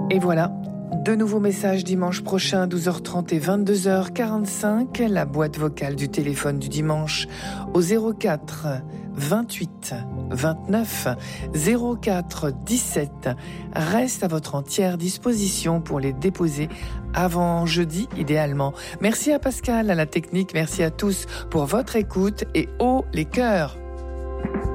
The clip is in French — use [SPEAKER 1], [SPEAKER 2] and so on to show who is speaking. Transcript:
[SPEAKER 1] Et voilà, de nouveaux messages dimanche prochain, 12h30 et 22h45. La boîte vocale du téléphone du dimanche au 04 28 29 04 17 reste à votre entière disposition pour les déposer avant jeudi idéalement. Merci à Pascal, à la technique, merci à tous pour votre écoute et haut les cœurs.